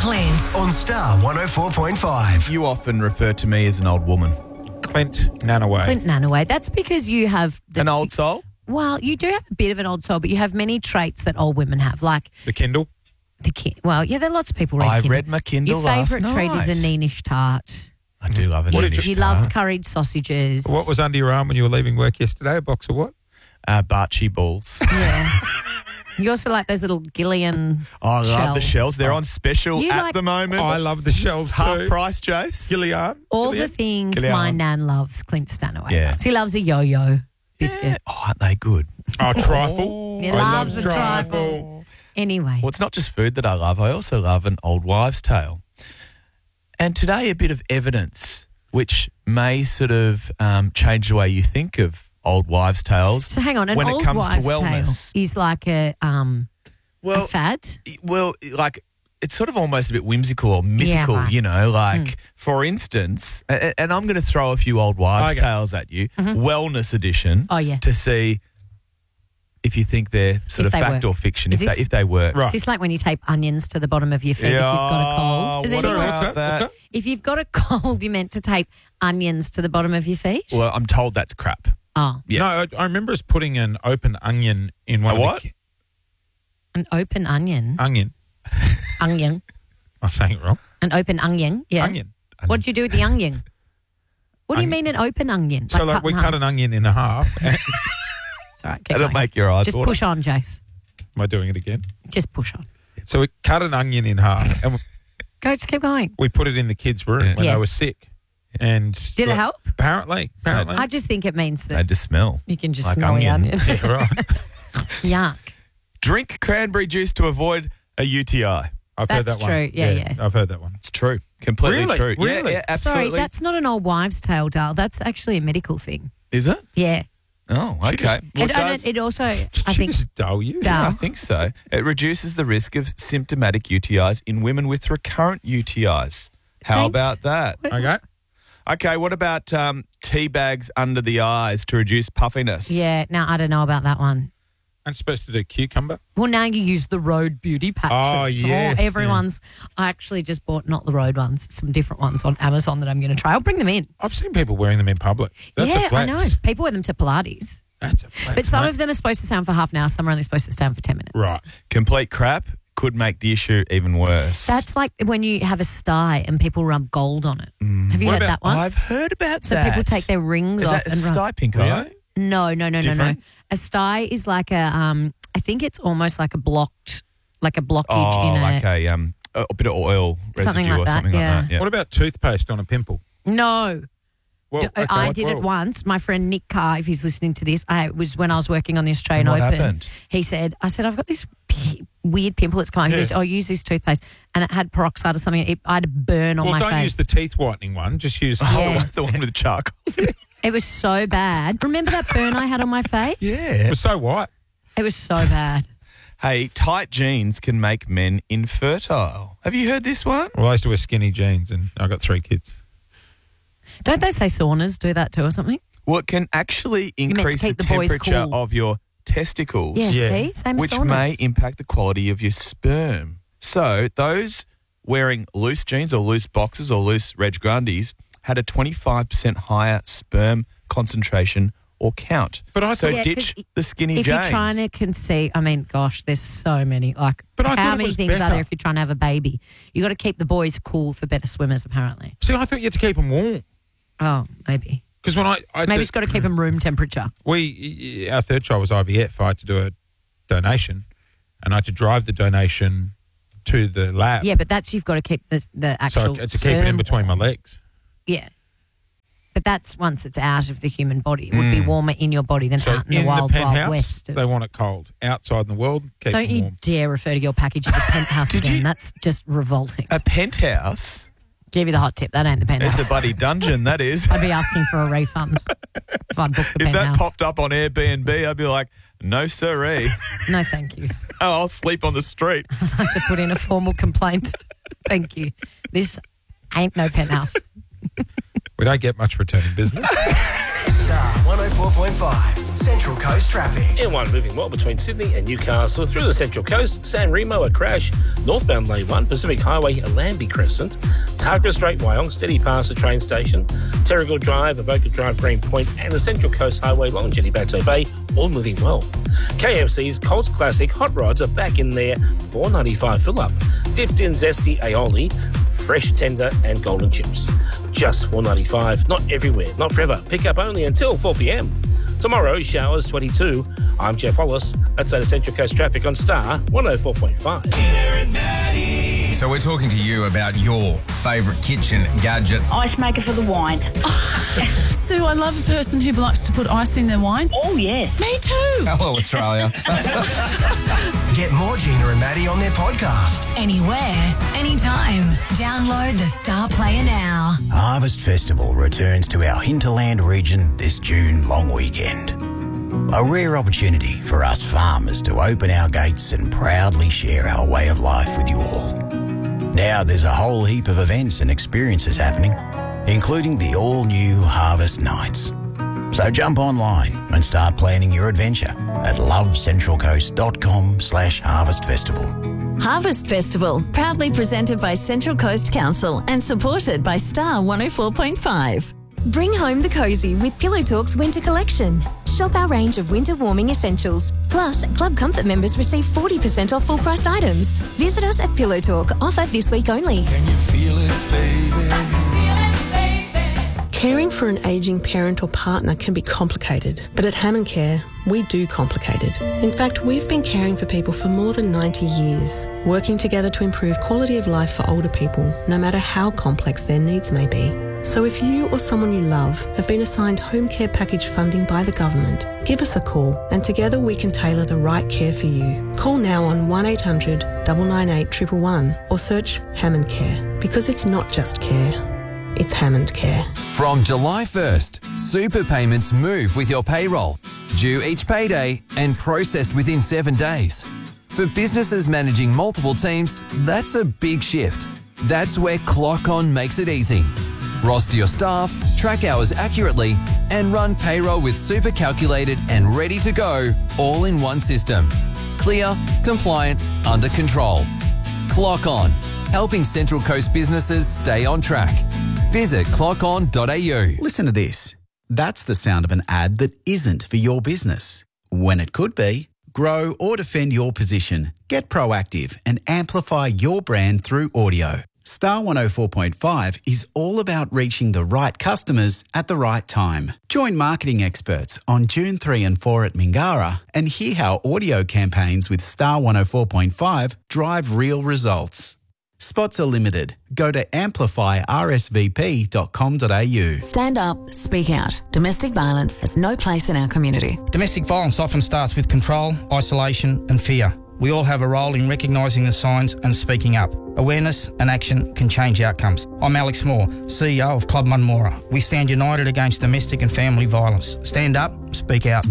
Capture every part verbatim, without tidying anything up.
Clint. On Star one oh four point five. You often refer to me as an old woman. Clint Nanaway. Clint Nanaway. That's because you have... The, An old soul? Well, you do have a bit of an old soul, but you have many traits that old women have, like The Kindle. the kid. Well, yeah, there are lots of people read I Kindle. read my Kindle Your last favourite trait is night. a Neenish tart. I do love an You, English you tart. loved curried sausages. What was under your arm when you were leaving work yesterday? A box of what? Uh, Barchi balls. Yeah. You also like those little Gillian Oh, I love the shells. shells. They're on special You at like- the moment. Oh, I love the shells Half too. price, Jace. Gillian. All Gillian? the things Gillian. my nan loves, Clint Stanaway. Yeah. loves. He loves a yo-yo biscuit. Yeah. Oh, aren't they good? Oh, trifle. He I loves love a trifle. Anyway. Well, it's not just food that I love. I also love an old wives' tale. And today, a bit of evidence which may sort of um, change the way you think of old wives' tales. So hang on, an when old it comes wives' to wellness. tale is like a um Well, a fad. Well, like it's sort of almost a bit whimsical or mythical, right. you know. Like, for instance, and, and I'm going to throw a few old wives' Okay. tales at you, wellness edition, Oh, yeah. to see if you think they're sort If of they fact work. or fiction, Is if this- they if they work. Right. Is this like when you tape onions to the bottom of your feet if you've got a cold? Does what anyone- What's about that? What's that? If you've got a cold, you're meant to tape onions to the bottom of your feet? Well, I'm told that's crap. Oh, Yeah. No, I, I remember us putting an open onion in one A of what? the... ki- an open onion. Onion. onion. I'm saying it wrong. An open onion. Yeah. Onion. What do you do with the onion? What do you Onion. mean an open onion? So like cut we in cut half? an onion in a half. and- It's all right, keep That'll going. make your eyes Just water. push on, Jace. Am I doing it again? Just push on. So we cut an onion in half and Go, just keep going. we put it in the kids' room Yeah. when Yes. they were sick. And Did it like, help? Apparently. Apparently. I just think it means that They just smell. you can just like smell onion. the onion. yeah, right. Yuck. Drink cranberry juice to avoid a U T I. I've That's heard that one. true. Yeah, yeah. I've heard that one. It's true. Completely Really? true. Really? Yeah, yeah, absolutely. Sorry, that's not an old wives' tale, Dale. That's actually a medical thing. Is it? Yeah. Oh, She okay. just- Well, it, it and does- it, it also, I Did she think, just dull you? Dull. I think so. It reduces the risk of symptomatic U T Is in women with recurrent U T Is. How Thanks. about that? Okay. Okay, what about um, tea bags under the eyes to reduce puffiness? yeah, now I don't know about that one. I'm supposed to do cucumber. Well, now you use the Road Beauty patches. Oh, yes, everyone's. I actually just bought not the Road ones, some different ones on Amazon that I'm going to try. I'll bring them in. I've seen people wearing them in public. That's yeah, a flex. I know. People wear them to Pilates. That's a flex. But some mate. of them are supposed to stand for half an hour, some are only supposed to stand for ten minutes. Right. Complete crap could make the issue even worse. That's like when you have a sty and people rub gold on it. Have you What heard about- that one? I've heard about so that. people take their rings Is off that a and rub. sty pink Really? eye? No, no, no, no, no. Different? A sty is like a, um, I think it's almost like a blocked, like a blockage Oh, in a. like a, um, a bit of oil residue Something like or that, something yeah. like that. Yeah. What about toothpaste on a pimple? No. Well, D- okay, I what's did it wrong? once. My friend Nick Carr, if he's listening to this, I it was when I was working on the Australian And what Open. happened? He said, I said, I've got this p- weird pimple that's coming. He Yeah. goes, oh, use this toothpaste. And it had peroxide or something. It, I had a burn on Well, my don't face. use the teeth whitening one. Just use. Yeah. the one with charcoal. It was so bad. Remember that burn I had on my face? It was so white. It was so bad. Hey, tight jeans can make men infertile. Have you heard this one? Well, I used to wear skinny jeans, and I got three kids. Don't they say saunas do that too or something? Well, it can actually meant to increase the keep the boys temperature cool. of your testicles, Yeah, Yeah. see? Same as which saunas. may impact the quality of your sperm. So those wearing loose jeans or loose boxes or loose Reg Grundies had a twenty-five percent higher sperm concentration or count. But I so thought- Yeah, ditch 'cause the skinny If jeans. you're trying to conceive, I mean, gosh, there's so many. Like, But I thought how it many was things are better. there if you're trying to have a baby? You got to keep the boys cool for better swimmers, apparently. See, I thought you had to keep them warm. Oh, maybe. Because when I, I Maybe did- it's got to keep them room temperature. we, our third child was I V F. I had to do a donation, and I had to drive the donation to the lab. Yeah, but that's you've got to keep the the so actual. I had to keep it in sperm between my warm. legs. Yeah, but that's once it's out of the human body. It would be warmer in your body than So out in, in the wild, the wild penthouse, west. of- they want it cold. Outside in the world, keep Don't them you warm. dare refer to your package as a penthouse Did again. you- That's just revolting. a penthouse? Give you the hot tip. That ain't the penthouse. It's a bloody dungeon, that is. I'd be asking for a refund if I'd booked the If that penthouse. popped up on Airbnb, I'd be like, no siree. No, thank you. Oh, I'll sleep on the street. I'd like to put in a formal complaint. Thank you. This ain't no penthouse. We don't get much returning business. Star one oh four point five. Central Coast traffic. M one moving well between Sydney and Newcastle through the Central Coast. San Remo, a crash. Northbound Lane one, Pacific Highway, Lambie Crescent. Targa Strait, Wyong, steady past the train station. Terrigal Drive, Avoca Drive, Green Point, and the Central Coast Highway, Long Jetty, Bateau Bay, all moving well. K F C's Colts Classic Hot Rods are back in their four ninety-five fill-up. Dipped in zesty aioli, fresh, tender and golden chips. Just four ninety-five. Not everywhere, not forever. Pick up only until four p.m. Tomorrow, showers twenty-two. I'm Jeff Hollis. That's the Central Coast traffic on Star one oh four point five. So we're talking to you about your favourite kitchen gadget. Ice maker for the wine. Sue, I love a person who likes to put ice in their wine. Oh, yeah. Me too. Hello, Australia. Get more Gina and Maddie on their podcast. Anywhere, anytime. Download the Star Player now. Harvest Festival returns to our hinterland region this June long weekend. A rare opportunity for us farmers to open our gates and proudly share our way of life with you all. Now there's a whole heap of events and experiences happening, including the all-new Harvest Nights. So jump online and start planning your adventure at lovecentralcoast.com slash harvest festival. Harvest Festival, proudly presented by Central Coast Council and supported by Star one oh four point five. Bring home the cosy with Pillow Talk's winter collection. Shop our range of winter warming essentials. Plus, Club Comfort members receive forty percent off full-priced items. Visit us at Pillow Talk, offer this week only. Can you feel it, baby? Caring for an ageing parent or partner can be complicated, but at Hammond Care, we do complicated. In fact, we've been caring for people for more than ninety years, working together to improve quality of life for older people, no matter how complex their needs may be. So if you or someone you love have been assigned home care package funding by the government, give us a call and together we can tailor the right care for you. Call now on one eight hundred nine nine eight one one one or search Hammond Care, because it's not just care. It's Hammond Care. From July first, super payments move with your payroll, due each payday and processed within seven days. For businesses managing multiple teams, that's a big shift. That's where Clock On makes it easy. Roster your staff, track hours accurately, and run payroll with super calculated and ready to go, all in one system. Clear, compliant, under control. Clock On, helping Central Coast businesses stay on track. Visit clock on dot a u. Listen to this. That's the sound of an ad that isn't for your business, when it could be. Grow or defend your position. Get proactive and amplify your brand through audio. Star one oh four point five is all about reaching the right customers at the right time. Join marketing experts on June third and fourth at Mingara and hear how audio campaigns with Star one oh four point five drive real results. Spots are limited. Go to amplify r s v p dot com dot a u. Stand up, speak out. Domestic violence has no place in our community. Domestic violence often starts with control, isolation and fear. We all have a role in recognising the signs and speaking up. Awareness and action can change outcomes. I'm Alex Moore, C E O of Club Munmora. We stand united against domestic and family violence. Stand up, speak out.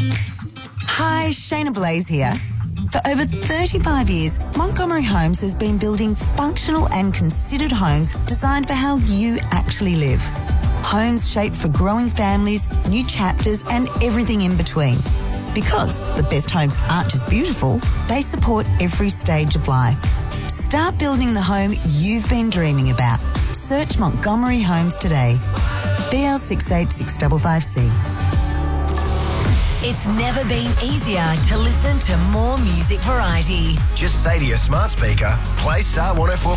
Hi, Shayna Blaze here. For over thirty-five years, Montgomery Homes has been building functional and considered homes designed for how you actually live. Homes shaped for growing families, new chapters, and everything in between. Because the best homes aren't just beautiful, they support every stage of life. Start building the home you've been dreaming about. Search Montgomery Homes today. B L six eight six five five C. It's never been easier to listen to more music variety. Just say to your smart speaker, play Star one oh four